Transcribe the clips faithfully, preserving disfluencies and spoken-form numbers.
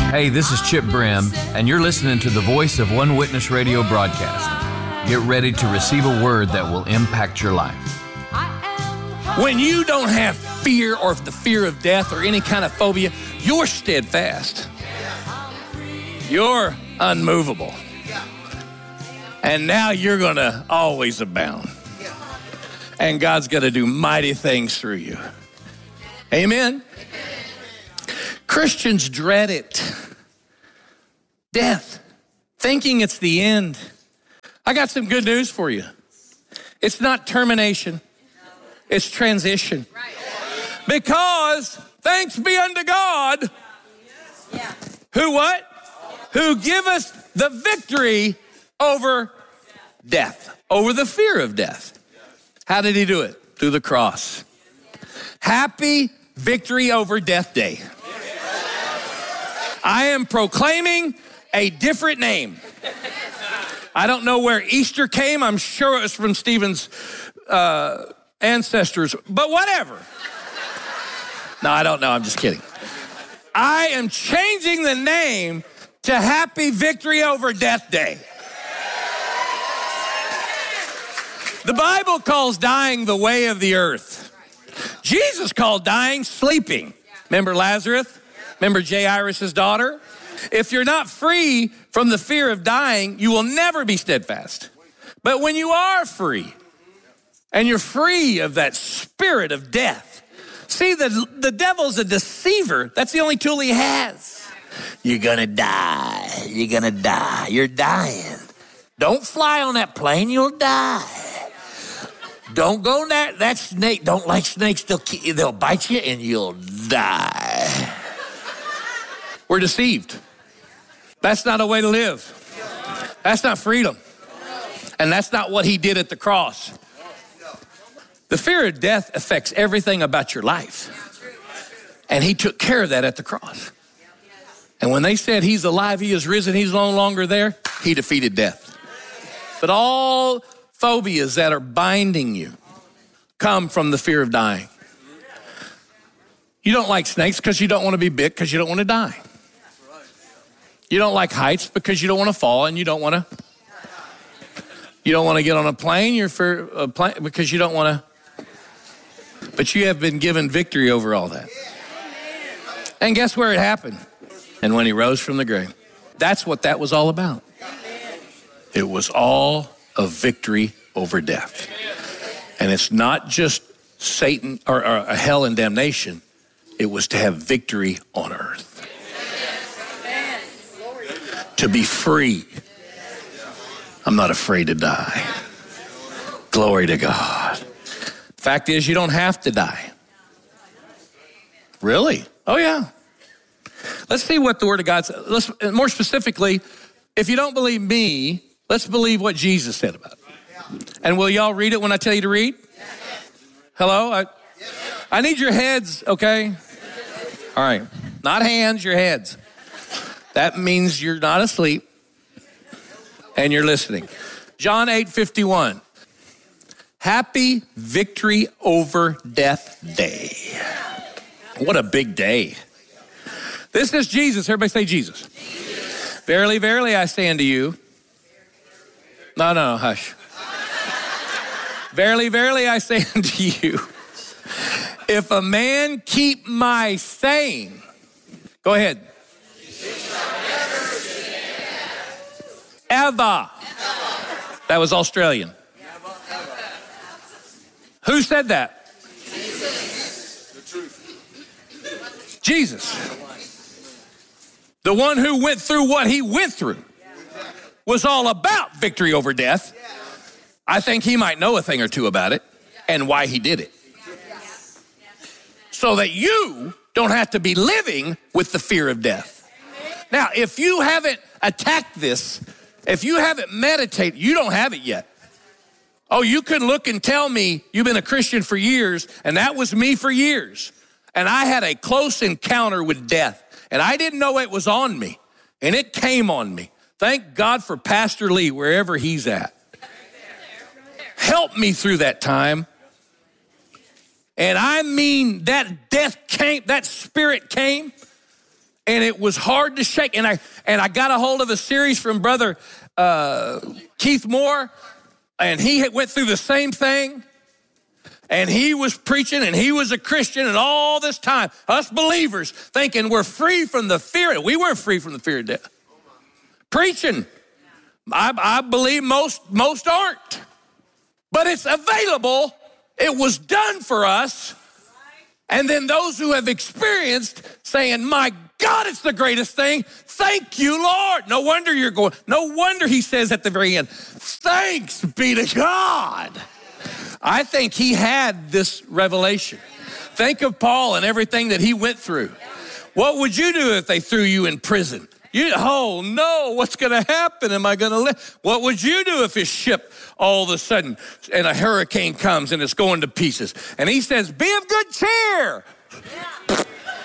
Hey, this is Chip Brim, and you're listening to the Voice of One Witness radio broadcast. Get ready to receive a word that will impact your life. When you don't have fear or the fear of death or any kind of phobia, you're steadfast. You're unmovable. And now you're going to always abound. And God's going to do mighty things through you. Amen. Christians dread it. Death, thinking it's the end. I got some good news for you. It's not termination. It's transition. Because thanks be unto God, who what? Who give us the victory over death, over the fear of death. How did he do it? Through the cross. Happy Victory Over Death Day. I am proclaiming a different name. I don't know where Easter came. I'm sure it was from Stephen's uh, ancestors, but whatever. No, I don't know. I'm just kidding. I am changing the name to Happy Victory Over Death Day. The Bible calls dying the way of the earth. Jesus called dying sleeping. Remember Lazarus? Remember Jairus' daughter? If you're not free from the fear of dying, you will never be steadfast. But when you are free, and you're free of that spirit of death, see, the, the devil's a deceiver. That's the only tool he has. You're gonna die. You're gonna die. You're dying. Don't fly on that plane, you'll die. Don't go there. That snake, don't like snakes, they'll, they'll bite you and you'll die. We're deceived. That's not a way to live. That's not freedom. And that's not what he did at the cross. The fear of death affects everything about your life. And he took care of that at the cross. And when they said he's alive, he is risen, he's no longer there, he defeated death. But all phobias that are binding you come from the fear of dying. You don't like snakes because you don't want to be bit because you don't want to die. You don't like heights because you don't want to fall and you don't want to. You don't want to get on a plane you're for a plane because you don't want to. But you have been given victory over all that. And guess where it happened? And when he rose from the grave. That's what that was all about. It was all a victory over death. And it's not just Satan or, or a hell and damnation. It was to have victory on earth. To be free. I'm not afraid to die. Glory to God. Fact is, you don't have to die. Really? Oh, yeah. Let's see what the Word of God says. Let's, more specifically, if you don't believe me, let's believe what Jesus said about it. And will y'all read it when I tell you to read? Hello? I, I need your heads, okay? All right. Not hands, your heads. That means you're not asleep and you're listening. John eight fifty-one. Happy Victory Over Death Day. What a big day. This is Jesus. Everybody say Jesus. Jesus. Verily, verily, I say unto you. No, no, hush. Verily, verily, I say unto you. If a man keep my saying. Go ahead. Ever. That was Australian. Who said that? Jesus. Jesus. The one who went through what he went through was all about victory over death. I think he might know a thing or two about it and why he did it. So that you don't have to be living with the fear of death. Now, if you haven't attacked this, if you haven't meditated, you don't have it yet. Oh, you can look and tell me you've been a Christian for years, and that was me for years. And I had a close encounter with death, and I didn't know it was on me, and it came on me. Thank God for Pastor Lee, wherever he's at. Help me through that time. And I mean, that death came, that spirit came, and it was hard to shake. And I and I got a hold of a series from Brother uh, Keith Moore, and he went through the same thing. And he was preaching, and he was a Christian, and all this time, us believers thinking we're free from the fear. We weren't free from the fear of death. Preaching. I, I believe most, most aren't. But it's available. It was done for us. And then those who have experienced saying, my God, it's the greatest thing. Thank you, Lord. No wonder you're going. No wonder he says at the very end, thanks be to God. I think he had this revelation. Think of Paul and everything that he went through. What would you do if they threw you in prison? You, oh no, what's gonna happen? Am I gonna live? What would you do if his ship all of a sudden and a hurricane comes and it's going to pieces? And he says, be of good cheer. Yeah.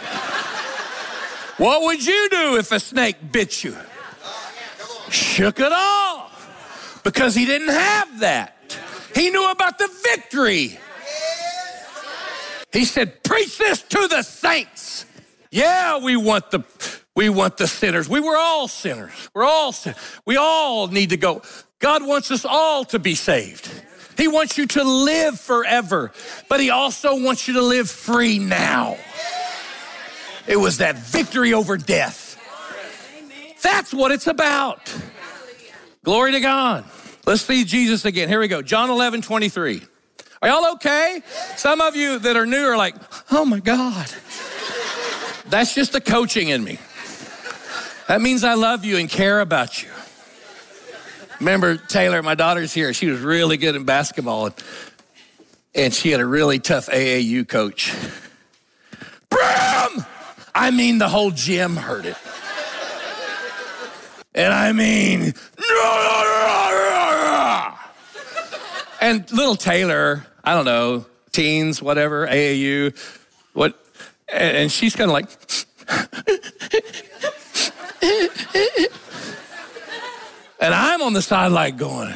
What would you do if a snake bit you? Shook it off, because he didn't have that. He knew about the victory. He said, preach this to the saints. Yeah, we want the we want the sinners. We were all sinners. We're all sinners. We all need to go. God wants us all to be saved. He wants you to live forever, but he also wants you to live free now. It was that victory over death. That's what it's about. Glory to God. Let's see Jesus again. Here we go. John eleven twenty-three. Are y'all okay? Some of you that are new are like, oh my God. That's just the coaching in me. That means I love you and care about you. Remember Taylor, my daughter's here. She was really good in basketball, and, and she had a really tough A A U coach. Bram! I mean, the whole gym heard it. And I mean, and little Taylor, I don't know, teens, whatever, A A U, what, and she's kind of like, and I'm on the sideline going,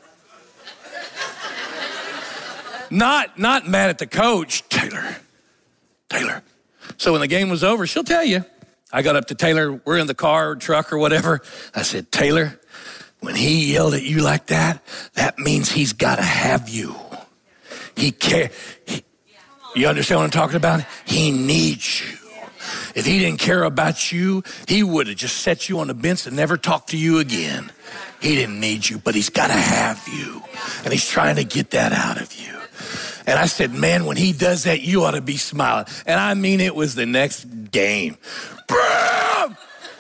not, not mad at the coach, Taylor, Taylor. So when the game was over, she'll tell you, I got up to Taylor, we're in the car or truck or whatever. I said, Taylor, when he yelled at you like that, that means he's got to have you. He care. He, you understand what I'm talking about? He needs you. If he didn't care about you, he would have just set you on the bench and never talked to you again. He didn't need you, but he's got to have you. And he's trying to get that out of you. And I said, man, when he does that, you ought to be smiling. And I mean, it was the next game. Bram!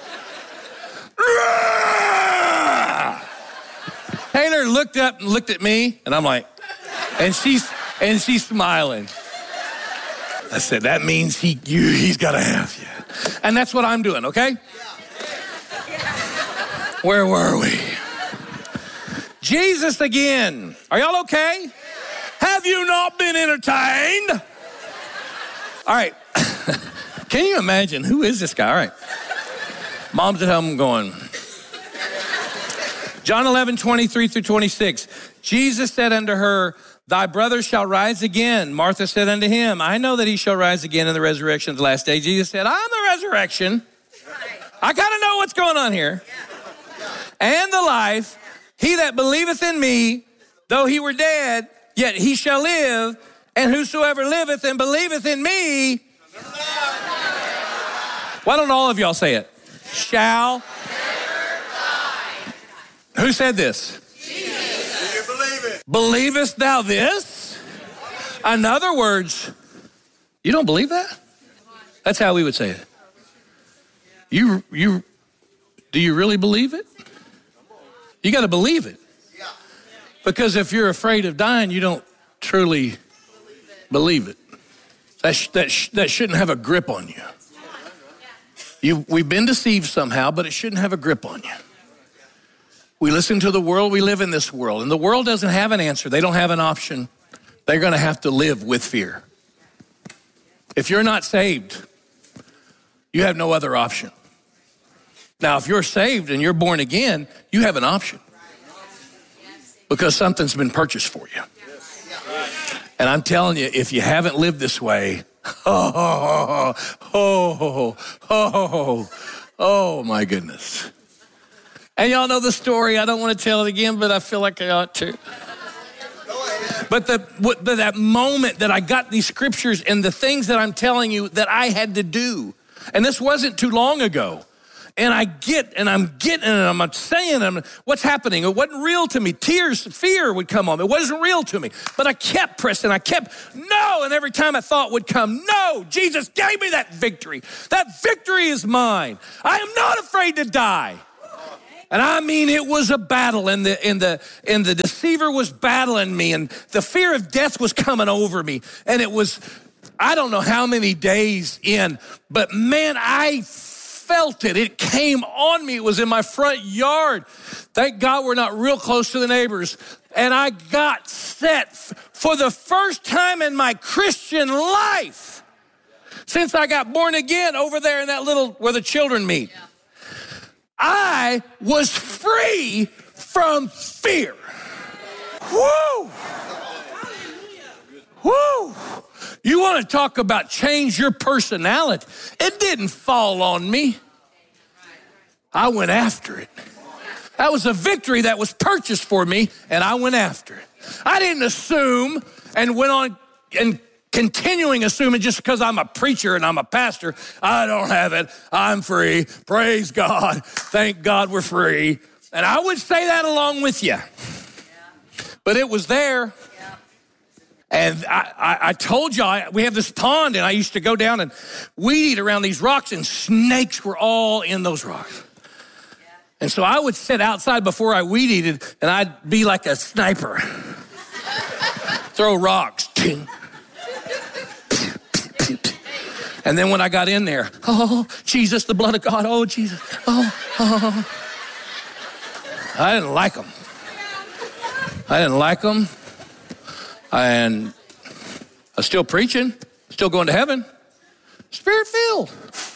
Taylor looked up and looked at me, and I'm like, and she's and she's smiling. I said, that means he you, he's got to have you. And that's what I'm doing, okay? Where were we? Jesus again. Are y'all okay? Have you not been entertained? All right. Can you imagine? Who is this guy? All right. Mom's at home going. John eleven, twenty-three through twenty-six. Jesus said unto her, thy brother shall rise again. Martha said unto him, I know that he shall rise again in the resurrection of the last day. Jesus said, I'm the resurrection. I kind of know what's going on here. And the life, he that believeth in me, though he were dead, yet he shall live, and whosoever liveth and believeth in me, why don't all of y'all say it? Shall never die. Who said this? Jesus. Do you believe it? Believest thou this? In other words, you don't believe that? That's how we would say it. You, you, do you really believe it? You got to believe it. Because if you're afraid of dying, you don't truly believe it. That, sh- that, sh- that shouldn't have a grip on you. you. We've been deceived somehow, but it shouldn't have a grip on you. We listen to the world, we live in this world, and the world doesn't have an answer. They don't have an option. They're going to have to live with fear. If you're not saved, you have no other option. Now, if you're saved and you're born again, you have an option. Because something's been purchased for you. And I'm telling you, if you haven't lived this way, oh, oh, oh, oh, Oh, my goodness. And y'all know the story. I don't want to tell it again, but I feel like I ought to. But the, what, the, that moment that I got these scriptures and the things that I'm telling you that I had to do, and this wasn't too long ago, and I get, and I'm getting, and I'm saying, I'm, what's happening? It wasn't real to me. Tears, fear would come on me. It wasn't real to me. But I kept pressing. I kept, no, and every time a thought would come, no, Jesus gave me that victory. That victory is mine. I am not afraid to die. And I mean, it was a battle, and the and the and the deceiver was battling me, and the fear of death was coming over me. And it was, I don't know how many days in, but man, I felt it. It came on me. It was in my front yard. Thank God we're not real close to the neighbors. And I got set for the first time in my Christian life since I got born again over there in that little, where the children meet. Yeah. I was free from fear. Woo! Woo! You want to talk about change your personality? It didn't fall on me. I went after it. That was a victory that was purchased for me, and I went after it. I didn't assume and went on and continuing assuming just because I'm a preacher and I'm a pastor, I don't have it. I'm free. Praise God. Thank God we're free. And I would say that along with you. Yeah. But it was there. Yeah. And I, I, I told you, I, we have this pond, and I used to go down and weed eat around these rocks, and snakes were all in those rocks. Yeah. And so I would sit outside before I weed eated, and I'd be like a sniper. Throw rocks. Ting. And then when I got in there, oh, Jesus, the blood of God, oh, Jesus, oh, oh. I didn't like them. I didn't like them. And I was still preaching, still going to heaven, Spirit-filled.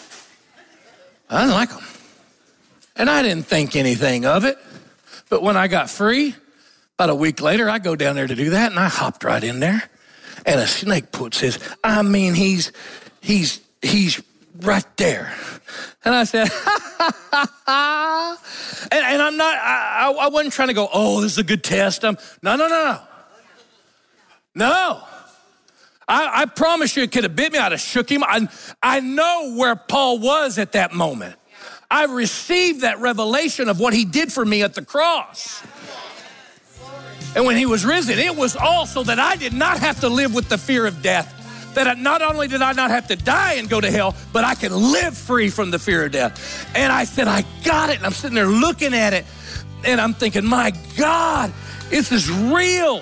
I didn't like them. And I didn't think anything of it. But when I got free, about a week later, I go down there to do that, and I hopped right in there. And a snake puts his, I mean, he's, he's, he's right there. And I said, ha, ha, ha, ha. And, and I'm not, I, I wasn't trying to go, oh, this is a good test. I'm, no, no, no, no. No. I, I promise you it could have bit me. I'd have shook him. I, I know where Paul was at that moment. I received that revelation of what he did for me at the cross. And when he was risen, it was all so that I did not have to live with the fear of death. That not only did I not have to die and go to hell, but I could live free from the fear of death. And I said, I got it. And I'm sitting there looking at it, and I'm thinking, my God, this is real.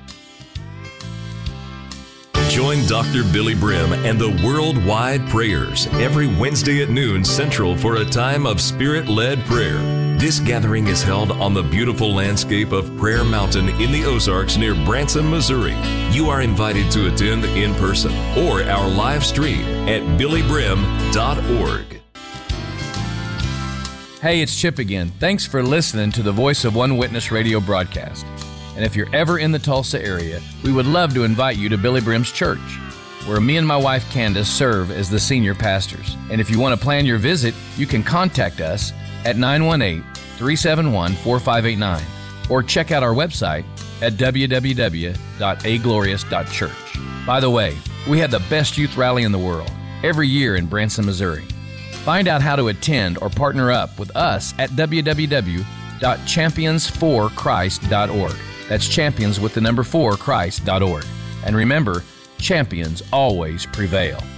Join Doctor Billy Brim and the Worldwide Prayers every Wednesday at noon Central for a time of Spirit-led prayer. This gathering is held on the beautiful landscape of Prayer Mountain in the Ozarks near Branson, Missouri. You are invited to attend in person or our live stream at billy brim dot org. Hey, it's Chip again. Thanks for listening to the Voice of One Witness radio broadcast. And if you're ever in the Tulsa area, we would love to invite you to Billy Brim's church, where me and my wife Candace serve as the senior pastors. And if you want to plan your visit, you can contact us at nine one eight, three seven one, four five eight nine or check out our website at w w w dot a glorious dot church. By the way, we have the best youth rally in the world every year in Branson, Missouri. Find out how to attend or partner up with us at w w w dot champions for christ dot org. That's champions with the number four, Christ dot org. And remember, champions always prevail.